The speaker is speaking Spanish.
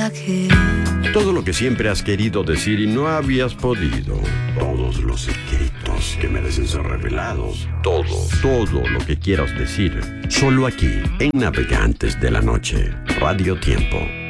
viaje. Todo lo que siempre has querido decir y no habías podido. Todos los secretos que merecen ser revelados. Todo lo que quieras decir. Solo aquí, en Navegantes de la Noche. Radio Tiempo.